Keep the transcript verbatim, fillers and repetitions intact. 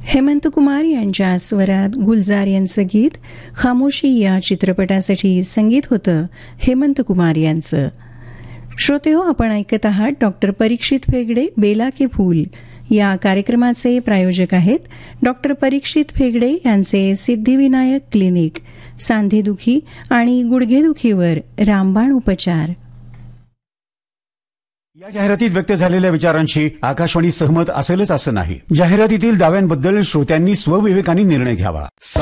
हेमंत कुमार यांच्या स्वरात गुलजार यांचं गीत खामोशी या चित्रपटासाठी संगीत होतं हेमंत कुमार यांचं. श्रोते हो, आपण ऐकत आहात डॉक्टर परीक्षित फेगडे बेला के फूल या कार्यक्रमाचे प्रायोजक आहेत डॉक्टर परीक्षित फेगडे यांचे सिद्धिविनायक क्लिनिक, सांधेदुखी आणि गुडघेदुखीवर रामबाण उपचार. या जाहिरातीत व्यक्त झालेल्या विचारांशी आकाशवाणी सहमत असेलच असं नाही. जाहिरातीतील दाव्यांबद्दल श्रोत्यांनी स्वविवेकाने निर्णय घ्यावा.